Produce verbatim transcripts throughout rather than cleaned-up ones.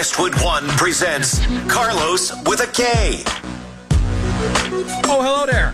Westwood One presents Carlos with a K. Oh, hello there.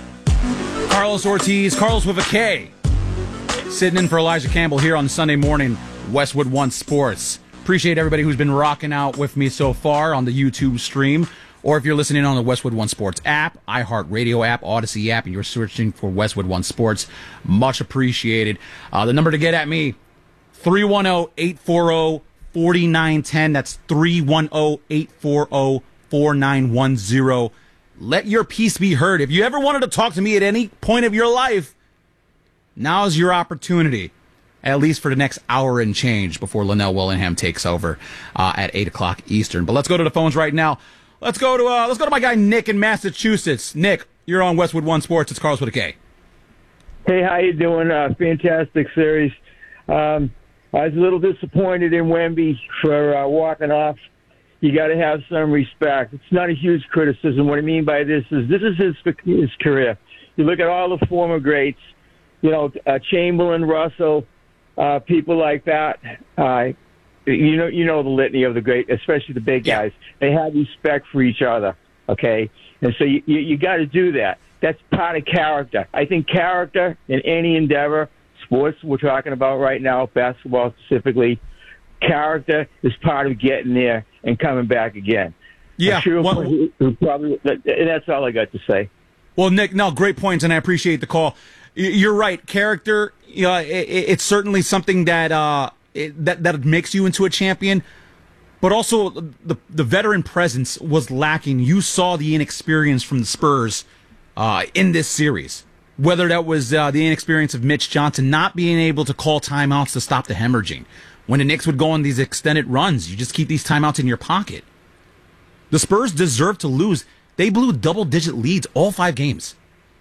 Carlos Ortiz, Carlos with a K. Sitting in for Elijah Campbell here on Sunday morning, Westwood One Sports. Appreciate everybody who's been rocking out with me so far on the YouTube stream, or if you're listening on the Westwood One Sports app, iHeartRadio app, Odyssey app, and you're searching for Westwood One Sports. Much appreciated. Uh, the number to get at me, three one zero, eight four zero, four nine one zero. That's three one zero, eight four zero, four nine one zero. Let your piece be heard. If you ever wanted to talk to me at any point of your life, now's your opportunity, at least for the next hour and change before Linnell Willingham takes over uh, at eight o'clock Eastern. But let's go to the phones right now. Let's go to uh, let's go to my guy Nick in Massachusetts. Nick, you're on Westwood One Sports. It's Carlos with a K. Hey, how you doing? Uh, fantastic series. Um, I was a little disappointed in Wemby for uh, walking off. You got to have some respect. It's not a huge criticism. What I mean by this is this is his his career. You look at all the former greats, you know, uh, Chamberlain, Russell, uh, people like that. Uh, you know, you know the litany of the great, especially the big guys. They have respect for each other. Okay, and so you you, you got to do that. That's part of character. I think character in any endeavor. Sports we're talking about right now, basketball specifically, character is part of getting there and coming back again. Yeah, sure well, who, who probably, and that's all I got to say. Well, Nick, no, great points, and I appreciate the call. You're right. Character, you know, it, it's certainly something that uh, it, that that makes you into a champion. But also, the the veteran presence was lacking. You saw the inexperience from the Spurs uh, in this series. Whether that was uh, the inexperience of Mitch Johnson not being able to call timeouts to stop the hemorrhaging. When the Knicks would go on these extended runs, you just keep these timeouts in your pocket. The Spurs deserved to lose. They blew double-digit leads all five games.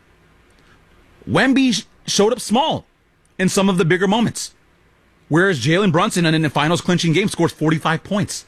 Wemby showed up small in some of the bigger moments, whereas Jalen Brunson, in the finals clinching game, scored forty-five points.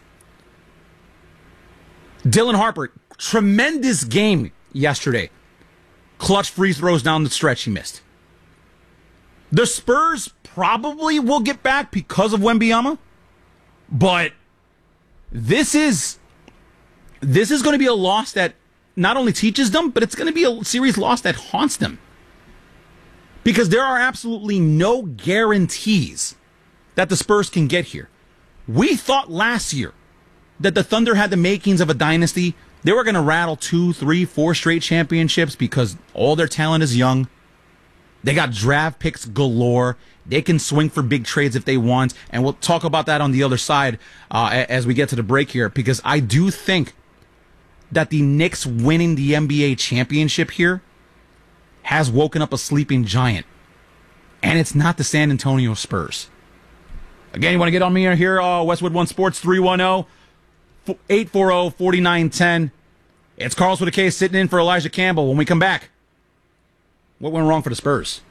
Dylan Harper, tremendous game yesterday. Clutch free throws down the stretch he missed. The Spurs probably will get back because of Wembanyama, but this is this is going to be a loss that not only teaches them, but it's going to be a series loss that haunts them. Because there are absolutely no guarantees that the Spurs can get here. We thought last year that the Thunder had the makings of a dynasty. They were going to rattle two, three, four straight championships because all their talent is young. They got draft picks galore. They can swing for big trades if they want. And we'll talk about that on the other side uh, as we get to the break here, because I do think that the Knicks winning the N B A championship here has woken up a sleeping giant. And it's not the San Antonio Spurs. Again, you want to get on me here, uh, Westwood One Sports, three one zero, eight four zero, four nine one zero. It's Carlos with a K sitting in for Elijah Campbell. When we come back, what went wrong for the Spurs?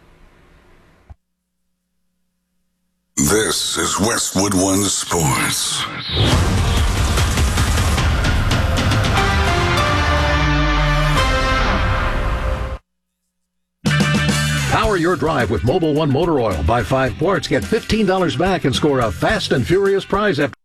This is Westwood One Sports. Power your drive with Mobil one Motor Oil. Buy five quarts, get fifteen dollars back, and score a fast and furious prize after